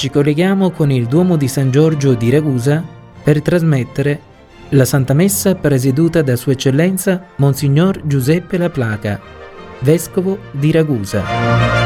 ci colleghiamo con il Duomo di San Giorgio di Ragusa per trasmettere la Santa Messa presieduta da Sua Eccellenza Monsignor Giuseppe La Placa, Vescovo di Ragusa.